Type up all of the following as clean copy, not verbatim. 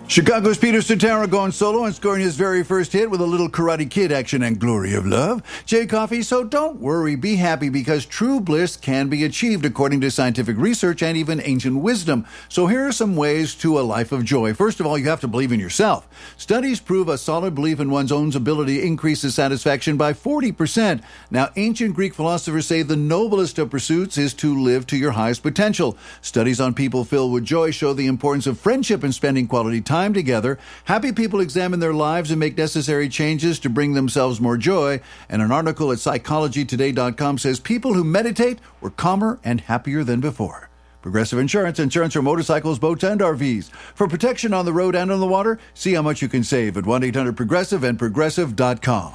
Chicago's Peter Cetera going solo and scoring his very first hit with a little Karate Kid action and Glory of Love. Jay Coffey, so don't worry, be happy, because true bliss can be achieved according to scientific research and even ancient wisdom. So here are some ways to a life of joy. First of all, you have to believe in yourself. Studies prove a solid belief in one's own ability increases satisfaction by 40%. Now, ancient Greek philosophers say the noblest of pursuits is to live to your highest potential. Studies on people filled with joy show the importance of friendship and spending quality time together. Happy people examine their lives and make necessary changes to bring themselves more joy. And an article at psychologytoday.com says people who meditate were calmer and happier than before. Progressive Insurance for motorcycles, boats, and RVs. For protection on the road and on the water, see how much you can save at 1-800-PROGRESSIVE and Progressive.com.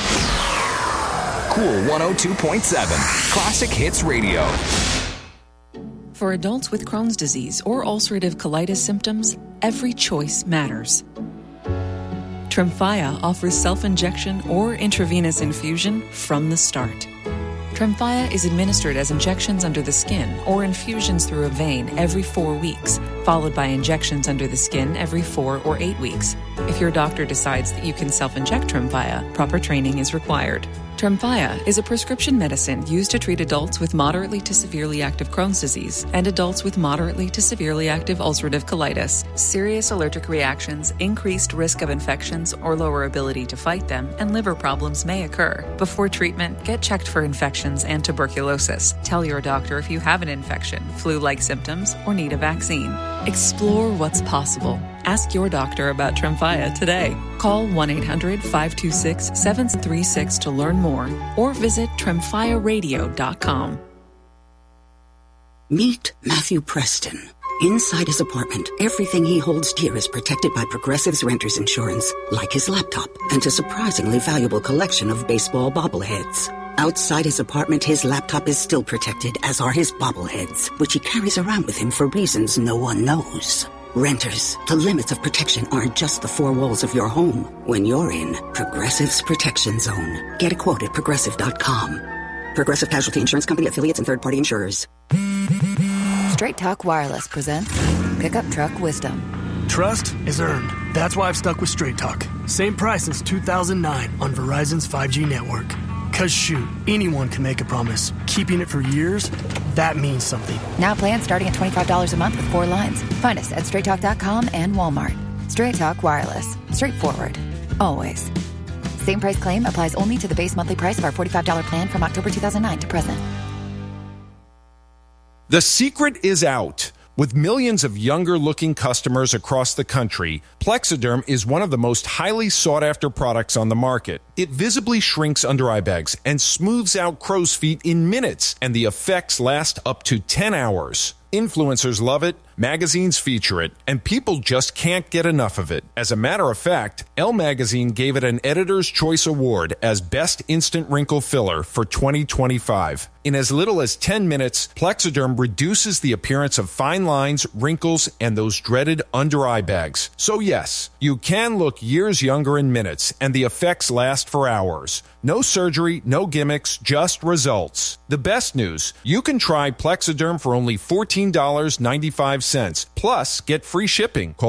Cool 102.7 Classic Hits Radio. For adults with Crohn's disease or ulcerative colitis symptoms, every choice matters. Tremfya offers self-injection or intravenous infusion from the start. Tremfya is administered as injections under the skin or infusions through a vein every 4 weeks, followed by injections under the skin every 4 or 8 weeks. If your doctor decides that you can self-inject Tremfya, proper training is required. Tremfya is a prescription medicine used to treat adults with moderately to severely active Crohn's disease and adults with moderately to severely active ulcerative colitis. Serious allergic reactions, increased risk of infections or lower ability to fight them, and liver problems may occur. Before treatment, get checked for infections and tuberculosis. Tell your doctor if you have an infection, flu-like symptoms, or need a vaccine. Explore what's possible. Ask your doctor about Tremfya today. Call 1-800-526-7736 to learn more or visit TremfyaRadio.com. Meet Matthew Preston. Inside his apartment, everything he holds dear is protected by Progressive's Renter's Insurance, like his laptop and a surprisingly valuable collection of baseball bobbleheads. Outside his apartment, his laptop is still protected, as are his bobbleheads, which he carries around with him for reasons no one knows. Renters, the limits of protection aren't just the four walls of your home. When you're in Progressive's Protection Zone. Get a quote at Progressive.com. Progressive Casualty Insurance Company, affiliates, and third-party insurers. Straight Talk Wireless presents Pickup Truck Wisdom. Trust is earned. That's why I've stuck with Straight Talk. Same price since 2009 on Verizon's 5G network. Cause shoot, anyone can make a promise. Keeping it for years, that means something. Now plans starting at $25 a month with 4 lines. Find us at straighttalk.com and Walmart. Straight Talk Wireless. Straightforward. Always. Same price claim applies only to the base monthly price of our $45 plan from October 2009 to present. The secret is out. With millions of younger-looking customers across the country, Plexiderm is one of the most highly sought-after products on the market. It visibly shrinks under-eye bags and smooths out crow's feet in minutes, and the effects last up to 10 hours. Influencers love it, magazines feature it, and people just can't get enough of it. As a matter of fact, Elle Magazine gave it an Editor's Choice Award as Best Instant Wrinkle Filler for 2025. In as little as 10 minutes, Plexiderm reduces the appearance of fine lines, wrinkles, and those dreaded under-eye bags. So yes, you can look years younger in minutes, and the effects last for hours. No surgery, no gimmicks, just results. The best news, you can try Plexiderm for only $14.95, plus get free shipping. Call